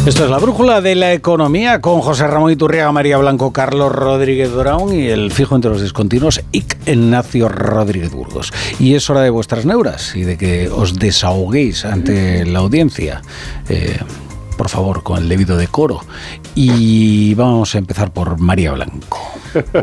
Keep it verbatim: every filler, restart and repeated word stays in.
Esto es la brújula de la economía con José Ramón Iturriaga, María Blanco, Carlos Rodríguez Brown y el fijo entre los discontinuos Ignacio Rodríguez Burgos. Y es hora de vuestras neuras y de que os desahoguéis ante la audiencia. Eh, por favor, con el debido decoro. Y vamos a empezar por María Blanco.